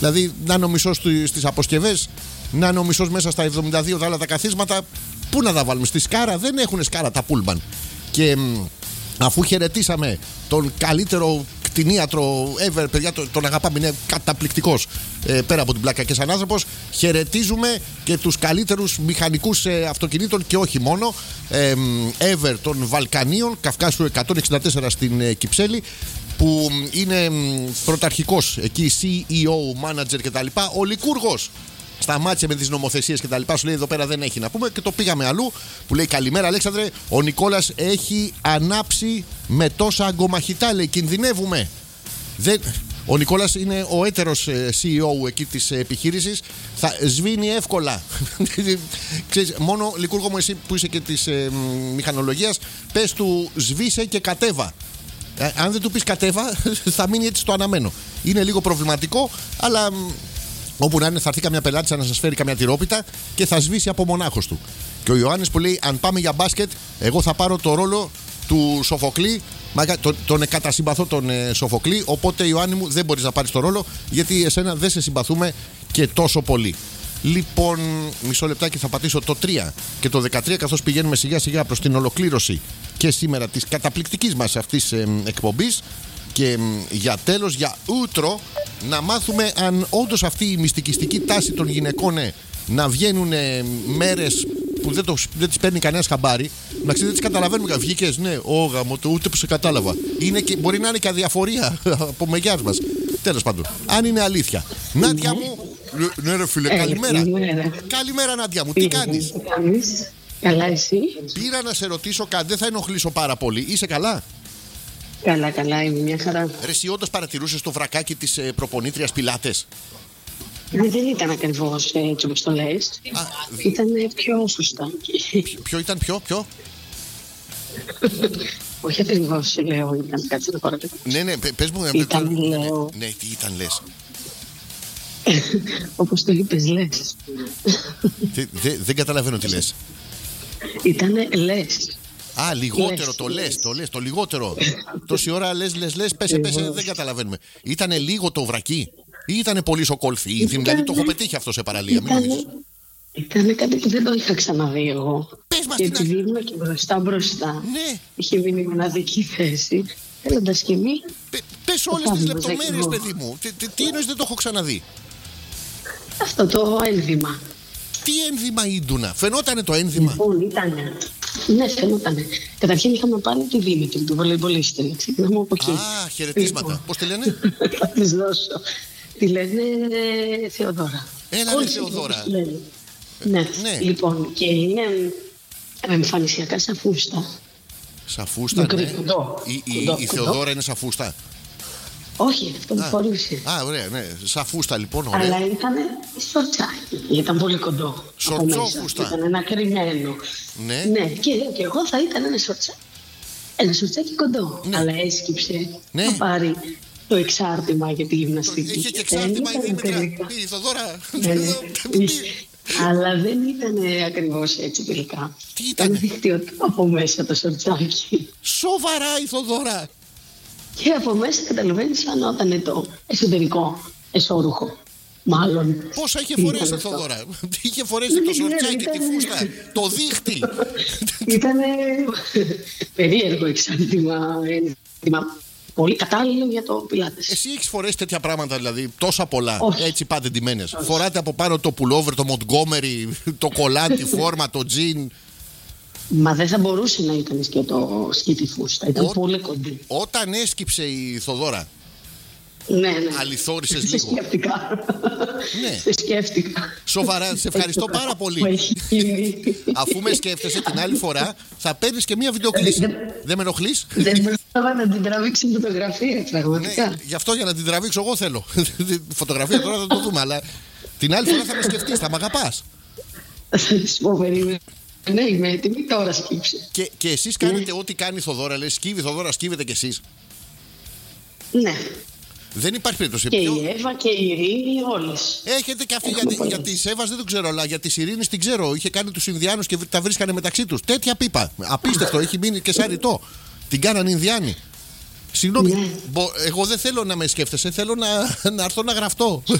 Δηλαδή, να είναι ο μισός στις αποσκευές, να είναι ο μισός μέσα στα 72 τα άλλα τα καθίσματα. Πού να τα βάλουμε, στη σκάρα? Δεν έχουν σκάρα τα πούλμαν. Και αφού χαιρετήσαμε τον καλύτερο κτηνίατρο ever, παιδιά, τον αγαπάμε, είναι καταπληκτικός πέρα από την πλάκα και σαν άνθρωπος, χαιρετίζουμε και τους καλύτερους μηχανικούς αυτοκινήτων και όχι μόνο ever των Βαλκανίων, Καυκάσου 164 στην Κυψέλη, που είναι πρωταρχικός εκεί, CEO, manager κτλ. Ο Λικούργος σταμάτησε με τις νομοθεσίες και τα λοιπά. Σου λέει εδώ πέρα δεν έχει να πούμε και το πήγαμε αλλού. Που λέει καλημέρα Αλέξανδρε. Ο Νικόλας έχει ανάψει με τόσα αγκομαχητά. Λέει κινδυνεύουμε. Ο Νικόλας είναι ο έτερος CEO εκεί της επιχείρησης. Θα σβήνει εύκολα. Ξέρεις, μόνο Λικούργο μου, εσύ που είσαι και της μηχανολογίας, πες του σβήσε και κατέβα. Αν δεν του πεις κατέβα, θα μείνει έτσι στο αναμένο. Είναι λίγο προβληματικό, αλλά όπου να είναι, θα έρθει καμιά πελάτησα να σας φέρει καμιά τυρόπιτα και θα σβήσει από μονάχος του. Και ο Ιωάννης που λέει: αν πάμε για μπάσκετ, εγώ θα πάρω το ρόλο του Σοφοκλή. Τον κατασυμπαθώ τον Σοφοκλή. Οπότε, Ιωάννη μου, δεν μπορείς να πάρεις το ρόλο, γιατί εσένα δεν σε συμπαθούμε και τόσο πολύ. Λοιπόν, μισό λεπτάκι, θα πατήσω το 3 και το 13, καθώς πηγαίνουμε σιγά σιγά προς την ολοκλήρωση και σήμερα της καταπληκτικής μας αυτής εκπομπής. Και για τέλος, για ούτρο, να μάθουμε αν όντως αυτή η μυστικιστική τάση των γυναικών να βγαίνουν μέρες που δεν τις παίρνει κανένας χαμπάρι. Να ξέρετε, δεν τις καταλαβαίνουμε. Βγήκες, ναι, γαμώ το, ούτε που σε κατάλαβα. Μπορεί να είναι και αδιαφορία από μεριάς μας. Τέλος πάντων, αν είναι αλήθεια. Νάντια μου, ναι ρε φίλε, καλημέρα. Καλημέρα Νάντια μου, τι κάνεις? Καλά, εσύ? Πήρα να σε ρωτήσω κάτι, δεν θα ενοχλήσω πάρα πολύ. Είσαι καλά? Καλά, είμαι μια χαρά. Ρε, εσύ όντως παρατηρούσες το βρακάκι της προπονήτριας Πιλάτες? Δεν ήταν ακριβώς έτσι όπως το λες. Ήταν πιο σωστά. Ποιο ήταν, ποιο? Όχι ακριβώς, λέω, ήταν κάτι να παρατηρήσω. Ναι, πες μου. Ήταν, λέω. Ναι, τι ήταν, λες? Όπως το είπες, λες. Δεν καταλαβαίνω τι λες. Ήτανε λες. Α, λιγότερο το λες, το λιγότερο. Τόση ώρα λες, πέσε, δεν καταλαβαίνουμε. Ήτανε λίγο το βρακί ή ήτανε πολύ σοκόλφι? Δηλαδή το έχω πετύχει αυτό σε παραλία, μην νομίζεις. Ήτανε κάτι που δεν το είχα ξαναδεί εγώ. Πες μας. Και επειδή ήμουν και μπροστά, ναι. Είχε μείνει μοναδική θέση, θέλοντας και εμείς. Πες όλες τις λεπτομέρειες, παιδί μου. Τι εννοείς δεν το έχω ξαναδεί? Αυτό το ένδυμα. Τι ένδυμα ίντουνα? Φαινότανε το ένδυμα? Λοιπόν, ήτανε. Ναι, φαινότανε. Καταρχήν είχαμε πάλι τη Δήμητρη, του βολεϊμπολίστη. Ξεκινάμε από εκεί. Α, χαιρετίσματα. Πώς τη λένε? Θα της δώσω. Τη λένε Θεοδώρα. Έλα ρε Θεοδώρα. Ναι, λοιπόν, και είναι εμφανισιακά σαφούστα. Σαφούστα, ναι. Η Θεοδώρα είναι σαφούστα? Όχι, αυτό που φορούσε. Α, ωραία, ναι. Σαφούστα λοιπόν, ωραία. Αλλά ήταν σορτσάκι, ήταν πολύ κοντό. Σορτσόφουστα. Ήταν ένα κρυμμένο. Ναι. Και εγώ θα ήταν ένα σορτσάκι. Ένα σορτσάκι κοντό. Ναι. Αλλά έσκυψε να πάρει το εξάρτημα για τη γυμναστική. Είχε και εξάρτημα η Δήμητρα. Η Θοδώρα. Αλλά δεν ήταν ακριβώς έτσι τελικά. Τι ήταν? Ήταν από μέσα το σορτσάκι. Σοβαρά η Θοδώρα? Και από μέσα καταλαβαίνεις φανόταν το εσωτερικό εσώρουχο. Μάλλον. Πόσα είχε φορέσει η Θοδώρα? Είχε φορέσει το σορτσάκι, τη φούστα, το δίχτυ. Ήτανε περίεργο εξάρτημα. Πολύ κατάλληλο για το πιλάτες. Εσύ έχεις φορέσει τέτοια πράγματα, δηλαδή τόσα πολλά? Όχι. Έτσι πάτε ντυμένες? Φοράτε από πάνω το πουλόβερ, το Montgomery, το κολάν, τη φόρμα, το τζιν? Μα δεν θα μπορούσε να ήταν και το σκήτη φούστα. Ήταν πολύ κοντή. Όταν έσκυψε η Θοδώρα, ναι. Αληθόρισες λίγο? Σκέφτηκα. Ναι. Σε σκέφτηκα. Σοβαρά, σε ευχαριστώ πάρα πολύ. Αφού με σκέφτεσαι την άλλη φορά, θα παίρνεις και μία βιντεοκλήση. Δεν με ενοχλείς? Δεν μπορούσα να την τραβήξω φωτογραφία, πραγματικά. Ναι, γι' αυτό για να την τραβήξω εγώ θέλω. Φωτογραφία τώρα θα το δούμε, αλλά την άλλη φορά θα με σκεφτείς, θα μ' αγαπάς. Θα της πω, περίμενε. Ναι, είμαι έτοιμη, τώρα σκύψε. Και εσείς κάνετε ό,τι κάνει η Θοδώρα, λέει σκύβει η Θοδώρα, σκύβετε κι εσείς? Ναι. Δεν υπάρχει περίπτωση. Και η Εύα και η Ειρήνη, όλες. Έχετε και αυτή για τη Εύα δεν το ξέρω, αλλά για τη Ειρήνη την ξέρω. Είχε κάνει τους Ινδιάνους και τα βρίσκανε μεταξύ τους. Τέτοια πίπα. Απίστευτο, έχει μείνει και σαν ρητό. Την κάνανε Ινδιάνοι. Συγγνώμη, εγώ δεν θέλω να με σκέφτεσαι, θέλω να έρθω να γραφτώ.